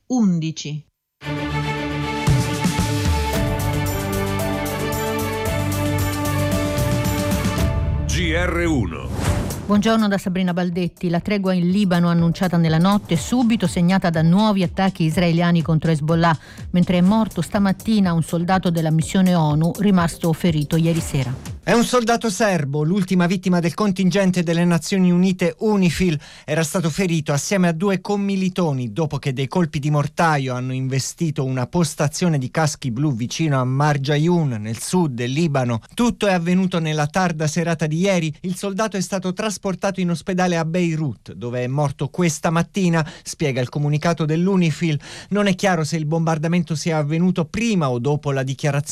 11. GR1. Buongiorno da Sabrina Baldetti. La tregua in Libano annunciata nella notte, subito segnata da nuovi attacchi israeliani contro Hezbollah, mentre è morto stamattina un soldato della missione ONU rimasto ferito ieri sera. È un soldato serbo, l'ultima vittima del contingente delle Nazioni Unite UNIFIL. Era stato ferito assieme a 2 commilitoni dopo che dei colpi di mortaio hanno investito una postazione di caschi blu vicino a Marjayoun, nel sud del Libano. Tutto è avvenuto nella tarda serata di ieri. Il soldato è stato trasportato in ospedale a Beirut, dove è morto questa mattina, spiega il comunicato dell'UNIFIL. Non è chiaro se il bombardamento sia avvenuto prima o dopo la dichiarazione